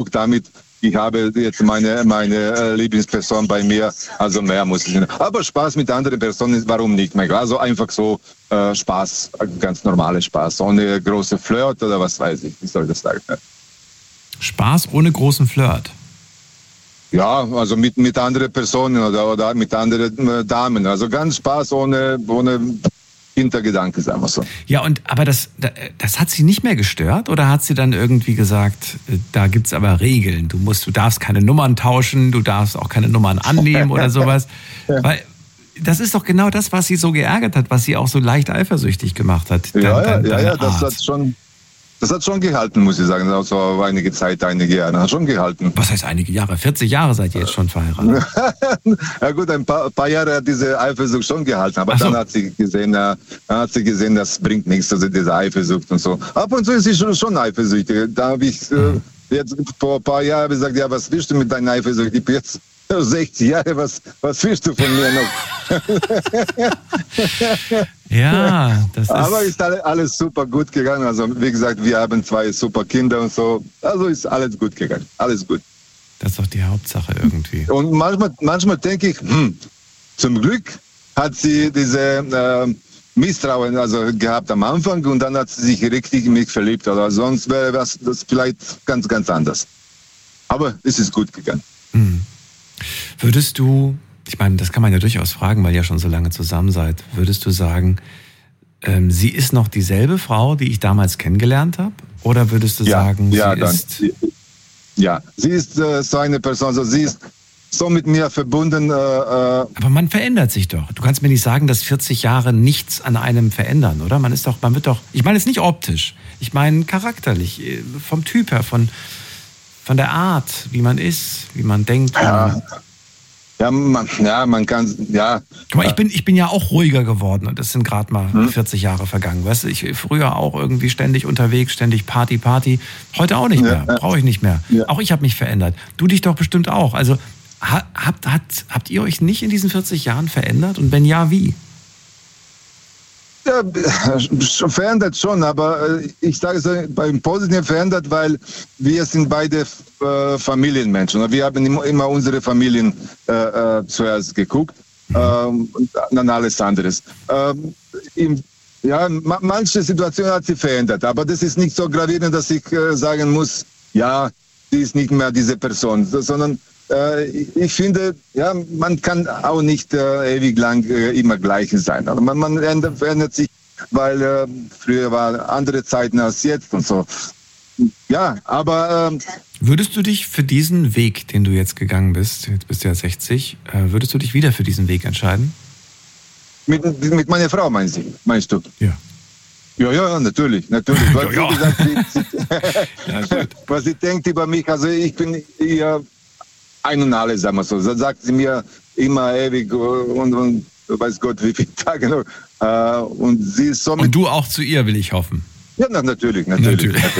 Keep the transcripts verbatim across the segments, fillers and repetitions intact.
damit, ich habe jetzt meine, meine Lieblingsperson bei mir, also mehr muss ich nicht. Aber Spaß mit anderen Personen, warum nicht? Also einfach so äh, Spaß, ganz normale Spaß, ohne große Flirt oder was weiß ich, wie soll ich das sagen? Spaß ohne großen Flirt? Ja, also mit, mit anderen Personen oder, oder mit anderen Damen, also ganz Spaß ohne, ohne Hintergedanke, sagen wir so. Ja, und aber das, das hat sie nicht mehr gestört oder hat sie dann irgendwie gesagt, da gibt's aber Regeln, du musst, du darfst keine Nummern tauschen, du darfst auch keine Nummern annehmen oder sowas, weil das ist doch genau das, was sie so geärgert hat, was sie auch so leicht eifersüchtig gemacht hat. Ja, dein, ja, deine ja, das Art. hat schon, das hat schon gehalten, muss ich sagen, also einige Zeit, einige Jahre, hat schon gehalten. Was heißt einige Jahre? vierzig Jahre seid ihr jetzt schon verheiratet. Ja gut, ein paar, paar Jahre hat diese Eifersucht schon gehalten, aber so. dann hat sie gesehen, äh, dann hat sie gesehen, das bringt nichts, also diese Eifersucht und so. Ab und zu ist sie schon, schon eifersüchtig. Da habe ich äh, jetzt vor ein paar Jahren gesagt, ja, was willst du mit deiner Eifersucht? Ich bin jetzt sechzig Jahre, was, was willst du von mir noch? Ja, das ist... Aber ist alles super gut gegangen. Also wie gesagt, wir haben zwei super Kinder und so. Also ist alles gut gegangen. Alles gut. Das ist doch die Hauptsache irgendwie. Und manchmal, manchmal denke ich, hm, zum Glück hat sie diese äh, Misstrauen also gehabt am Anfang und dann hat sie sich richtig in mich verliebt. Also sonst wäre das, das vielleicht ganz, ganz anders. Aber es ist gut gegangen. Hm. Würdest du, ich meine, das kann man ja durchaus fragen, weil ihr ja schon so lange zusammen seid, würdest du sagen, ähm, sie ist noch dieselbe Frau, die ich damals kennengelernt habe? Oder würdest du ja, sagen, ja, sie dann, ist... Ja, sie ist äh, so eine Person, also sie ist so mit mir verbunden. Äh, Aber man verändert sich doch. Du kannst mir nicht sagen, dass vierzig Jahre nichts an einem verändern, oder? Man ist doch, man wird doch, ich meine jetzt nicht optisch, ich meine charakterlich, vom Typ her, von... Von der Art, wie man ist, wie man denkt. Ja, ja, man, ja, man kann, ja. Guck mal, ich bin, ich bin ja auch ruhiger geworden und das sind gerade mal hm? vierzig Jahre vergangen. Weißt du, ich früher auch irgendwie ständig unterwegs, ständig Party, Party. Heute auch nicht mehr, ja, brauche ich nicht mehr. Ja. Auch ich habe mich verändert. Du dich doch bestimmt auch. Also habt, habt, habt ihr euch nicht in diesen vierzig Jahren verändert und wenn ja, wie? Ja, verändert schon, aber ich sage so, beim Positiven verändert, weil wir sind beide äh, Familienmenschen. Wir haben immer unsere Familien äh, äh, zuerst geguckt mhm. ähm, und dann alles anderes. Ähm, im, ja, ma- manche Situationen hat sie verändert, aber das ist nicht so gravierend, dass ich äh, sagen muss, ja, sie ist nicht mehr diese Person, sondern ich finde, ja, man kann auch nicht äh, ewig lang äh, immer gleich sein. Also man, man ändert, verändert sich, weil äh, früher waren andere Zeiten als jetzt und so. Ja, aber... Ähm, würdest du dich für diesen Weg, den du jetzt gegangen bist, jetzt bist du ja sechzig, äh, würdest du dich wieder für diesen Weg entscheiden? Mit, mit meiner Frau meinst du? Meinst du? Ja. Ja, ja, natürlich, natürlich. ja, Weil, ja. Wie gesagt, sie, ja, was sie denkt über mich, also ich bin ihr... Ein und alle, sagen wir so. Da sagt sie mir immer ewig und, und weiß Gott, wie viele Tage noch. Äh, und sie ist so. Und du auch zu ihr, will ich hoffen. Ja, na, natürlich, natürlich. natürlich.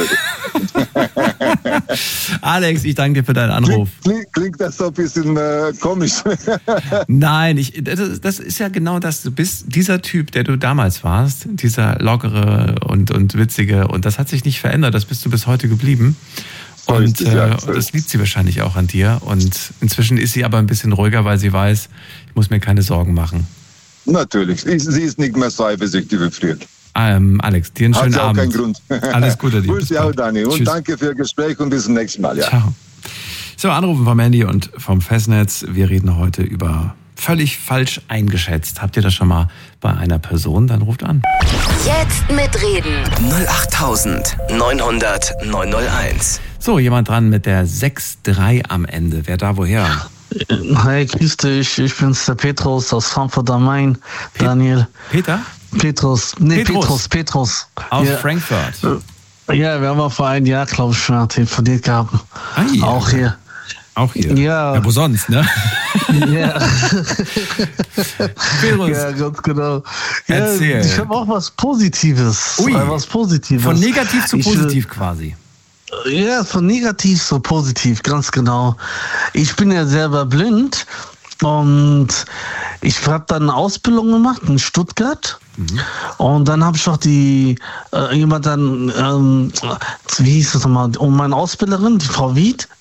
natürlich. Alex, ich danke dir für deinen Anruf. Klingt, klingt das so ein bisschen äh, komisch? Nein, ich, das, das ist ja genau das. Du bist dieser Typ, der du damals warst, dieser lockere und, und witzige. Und das hat sich nicht verändert. Das bist du bis heute geblieben. Und äh, das liebt sie wahrscheinlich auch an dir. Und inzwischen ist sie aber ein bisschen ruhiger, weil sie weiß, ich muss mir keine Sorgen machen. Natürlich. Sie ist nicht mehr so eifersüchtig wie früher. Ähm, Alex, dir einen schönen Abend. Hat auch keinen Grund. Alles Gute dir. Grüß dich auch, Dani. Und Tschüss. Danke für das Gespräch und bis zum nächsten Mal. Ja. Ciao. So, Anrufen vom Handy und vom Festnetz. Wir reden heute über völlig falsch eingeschätzt. Habt ihr das schon mal bei einer Person? Dann ruft an. Jetzt mitreden. null acht neun hundert neun null eins. So, jemand dran mit der sechs drei am Ende. Wer da woher? Hi, grüß dich. Ich bin's, der Petrus aus Frankfurt am Main. Pet- Daniel. Peter? Petrus. Nee, Petrus. Petrus, Petrus. Aus ja. Frankfurt. Ja, wir haben auch vor einem Jahr, glaube ich, schon telefoniert gehabt. Ah, ja. Auch hier. Auch hier? Ja. Ja, wo sonst, ne? Ja. Petrus. Ja, ganz genau. Erzähl. Ja, ich habe auch was Positives. Ui. Was Positives. Von negativ zu ich, positiv quasi. Ja, von negativ zu positiv, ganz genau. Ich bin ja selber blind und ich habe dann eine Ausbildung gemacht in Stuttgart Mhm. Und dann habe ich noch die, äh, jemand dann, ähm, wie hieß das nochmal, und meine Ausbilderin, die Frau Wied,